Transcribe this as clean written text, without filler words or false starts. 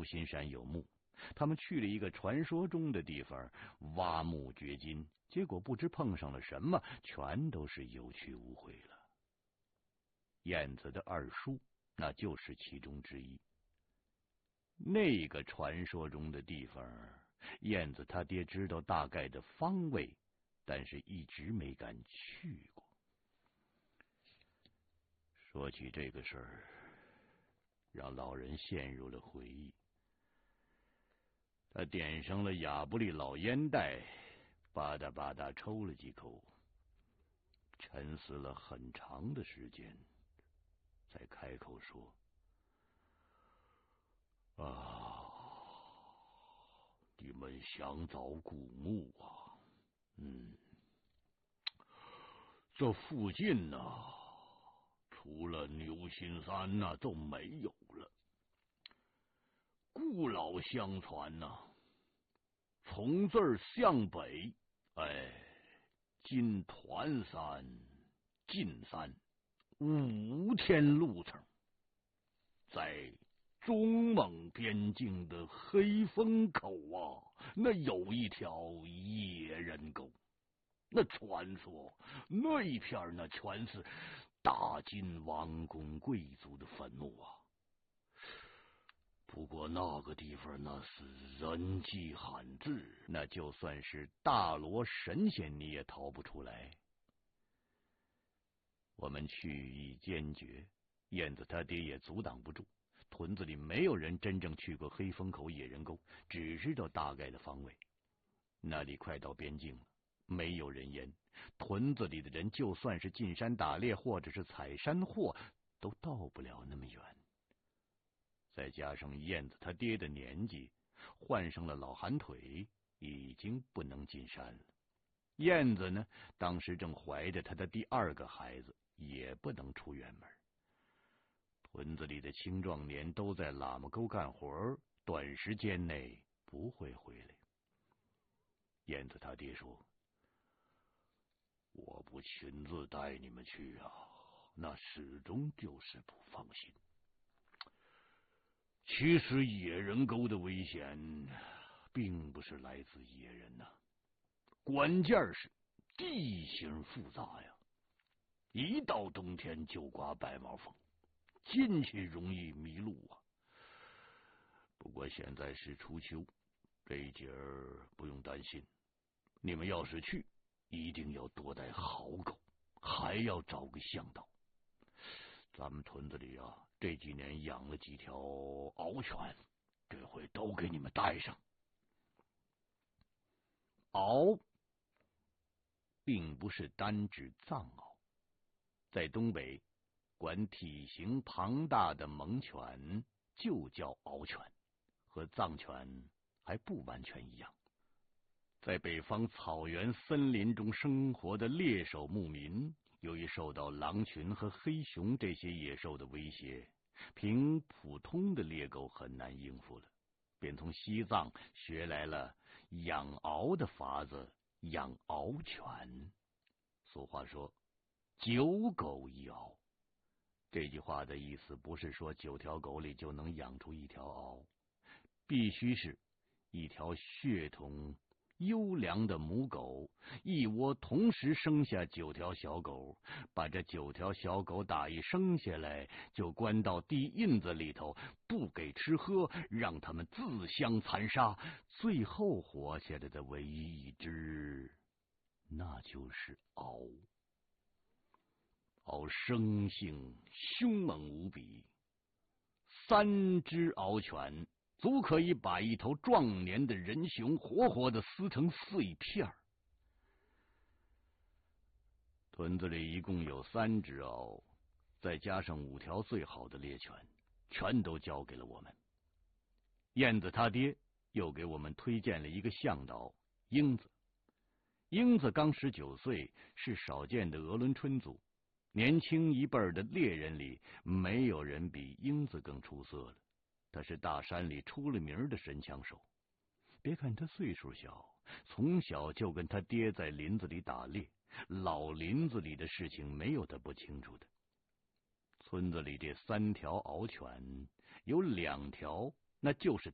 心山有墓，他们去了一个传说中的地方挖墓掘金，结果不知碰上了什么，全都是有去无回了。燕子的二叔那就是其中之一。那个传说中的地方，燕子他爹知道大概的方位，但是一直没敢去过。说起这个事儿，让老人陷入了回忆。他点上了亚布力老烟袋，吧嗒吧嗒抽了几口，沉思了很长的时间，才开口说：“你们想找古墓啊？这附近呢，除了牛心山呢，都没有了。故老相传呢，从这儿向北，经团山、进山5天路程，在中蒙边境的黑风口啊，那有一条野人沟。那传说那一片那全是大金王公贵族的坟墓啊。不过那个地方那是人迹罕至，那就算是大罗神仙你也逃不出来。我们去意坚决，燕子他爹也阻挡不住。屯子里没有人真正去过黑风口野人沟，只知道大概的方位。那里快到边境了，没有人烟，屯子里的人就算是进山打猎或者是采山货，都到不了那么远。再加上燕子他爹的年纪，患上了老寒腿，已经不能进山了。燕子呢，当时正怀着他的第2个孩子，也不能出远门。屯子里的青壮年都在喇嘛沟干活，短时间内不会回来。燕子他爹说：“我不亲自带你们去啊，那始终就是不放心。其实野人沟的危险，并不是来自野人呐，关键是地形复杂呀。一到冬天就刮白毛风，进去容易迷路啊。不过现在是初秋，这一节不用担心。你们要是去，一定要多带好狗，还要找个向导。咱们屯子里啊，这几年养了几条獒犬，这回都给你们带上。”獒并不是单指藏獒，在东北管体型庞大的猛犬就叫獒犬，和藏犬还不完全一样。在北方草原森林中生活的猎手牧民，由于受到狼群和黑熊这些野兽的威胁，凭普通的猎狗很难应付了，便从西藏学来了养獒的法子，养獒犬。俗话说9狗1獒，这句话的意思不是说9条狗里就能养出1条獒，必须是一条血统优良的母狗，一窝同时生下9条小狗，把这9条小狗打一生下来就关到地印子里头，不给吃喝，让它们自相残杀，最后活下来的唯一一只，那就是獒。獒生性凶猛无比，3只獒犬足可以把一头壮年的人熊活活的撕成碎片。屯子里一共有3只獒，再加上5条最好的猎犬，全都交给了我们。燕子他爹又给我们推荐了一个向导英子。英子刚19岁，是少见的俄伦春族。年轻一辈的猎人里，没有人比英子更出色了。他是大山里出了名的神枪手。别看他岁数小，从小就跟他爹在林子里打猎，老林子里的事情没有他不清楚的。村子里这3条獒犬，有2条那就是